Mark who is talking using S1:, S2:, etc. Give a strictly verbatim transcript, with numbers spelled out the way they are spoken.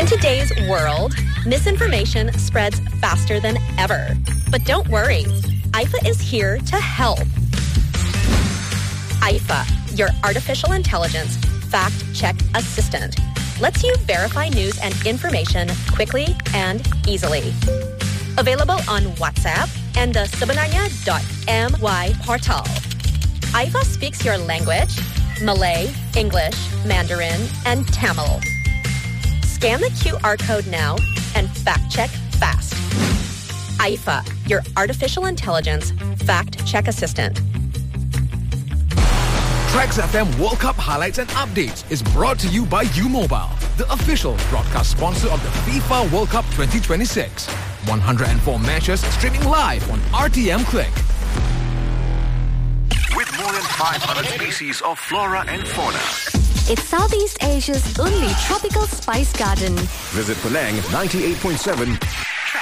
S1: today's world, misinformation spreads faster than ever. But don't worry, I F A is here to help. I F A, your artificial intelligence fact-check assistant, lets you verify news and information quickly and easily. Available on WhatsApp and the sebenarnya dot m y portal. I F A speaks your language, Malay, English, Mandarin, and Tamil. Scan the Q R code now and fact-check fast. I F A, your artificial intelligence fact-check assistant.
S2: Trax F M World Cup highlights and updates is brought to you by U Mobile, the official broadcast sponsor of the FIFA World Cup twenty twenty-six. one hundred four matches streaming live on R T M Click.
S3: With more than five hundred species of flora and fauna.
S4: It's Southeast Asia's only tropical spice garden.
S3: Visit Penang ninety-eight point seven